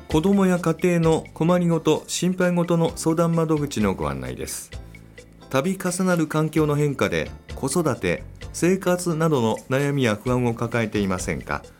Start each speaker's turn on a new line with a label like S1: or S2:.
S1: 子どもや家庭の困りごと、心配ごとの相談窓口のご案内です。度重なる環境の変化で子育て、生活などの悩みや不安を抱えていませんか？